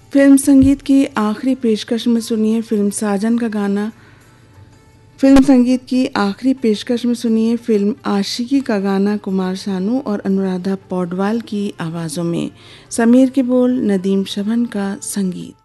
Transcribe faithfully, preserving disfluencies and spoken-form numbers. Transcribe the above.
Film संगीत की आखिरी पेशकश में सुनिए फिल्म साजन का गाना। फिल्म संगीत की आखिरी पेशकश में सुनिए फिल्म आशिकी का गाना कुमार सानू और अनुराधा पौडवाल की आवाज़ों में। समीर के बोल, नदीम शबन का संगीत।